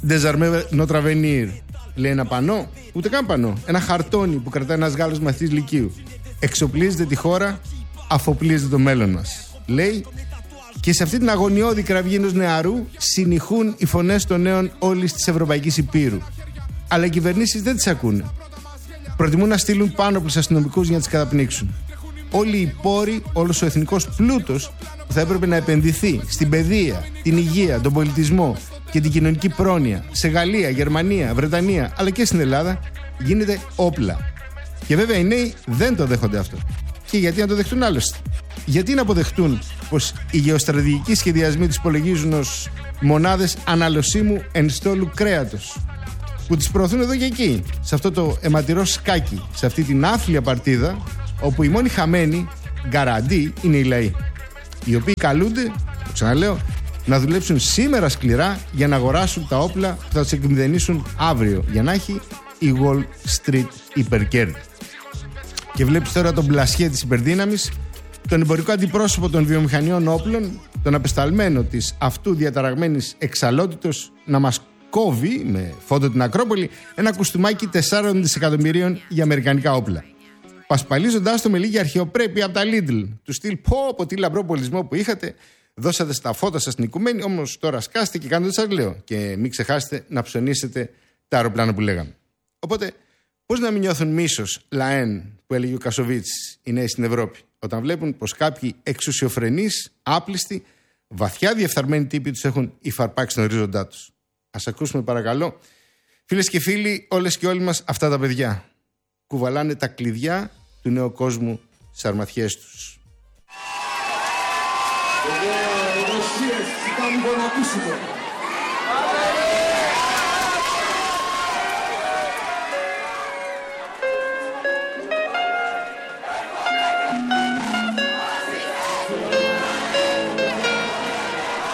Désarmés notre avenir. Λέει ένα πανό, ούτε καν πανό. Ένα χαρτόνι που κρατάει ένας Γάλλος μαθητής λυκείου. Εξοπλίζεται τη χώρα, αφοπλίζεται το μέλλον μας. Λέει, και σε αυτή την αγωνιώδη κραυγή ενός νεαρού συνηχούν οι φωνές των νέων όλης της Ευρωπαϊκής Υπήρου. Αλλά οι κυβερνήσεις δεν τις ακούνε. Προτιμούν να στείλουν πάνωπλους αστυνομικούς για να τις καταπνίξουν. Όλοι οι πόροι, όλος ο εθνικός πλούτος που θα έπρεπε να επενδυθεί στην παιδεία, την υγεία, τον πολιτισμό και την κοινωνική πρόνοια σε Γαλλία, Γερμανία, Βρετανία αλλά και στην Ελλάδα γίνεται όπλα. Και βέβαια οι νέοι δεν το δέχονται αυτό. Και γιατί να το δεχτούν άλλωστε? Γιατί να αποδεχτούν πως οι γεωστρατηγικοί σχεδιασμοί τους υπολογίζουν ως μονάδες αναλωσίμου ενστόλου κρέατος, που τις προωθούν εδώ και εκεί, σε αυτό το αιματηρό σκάκι, σε αυτή την άθλια παρτίδα, όπου οι μόνοι χαμένοι, γκαραντί, είναι οι λαοί. Οι οποίοι καλούνται, το ξαναλέω, να δουλέψουν σήμερα σκληρά για να αγοράσουν τα όπλα που θα τους εκμηδενήσουν αύριο, για να έχει η Wall Street υπερκέρδη. Και βλέπεις τώρα τον πλασιέ της υπερδύναμης, τον εμπορικό αντιπρόσωπο των βιομηχανιών όπλων, τον απεσταλμένο της αυτού διαταραγμένης εξαλότητος, να μας κόβει με φόντο την Ακρόπολη ένα κουστούμάκι 4 δισεκατομμυρίων για αμερικανικά όπλα. Πασπαλίζοντάς το με λίγη αρχαιοπρέπεια από τα Lidl. Του στυλ, πω τι λαμπρό πολιτισμό που είχατε, δώσατε στα φώτα σας την οικουμένη, όμως τώρα σκάστε και κάντε ό,τι σας λέω. Και μην ξεχάσετε να ψωνίσετε τα αεροπλάνα που λέγαμε. Οπότε, πώς να μην νιώθουν μίσος, λαέν, που έλεγε ο Κασοβίτς, οι νέοι στην Ευρώπη, όταν βλέπουν πως κάποιοι εξουσιοφρενείς, άπλιστοι, βαθιά διεφθαρμένοι τύποι τους έχουν υφαρπάξει τον ορίζοντά τους. Ας ακούσουμε παρακαλώ. Φίλες και φίλοι, όλες και όλοι μας αυτά τα παιδιά κουβαλάνε τα κλειδιά του νέου κόσμου στις αρματιές τους. Εγώ, Ρωσίες, ήταν γονατίσιμο.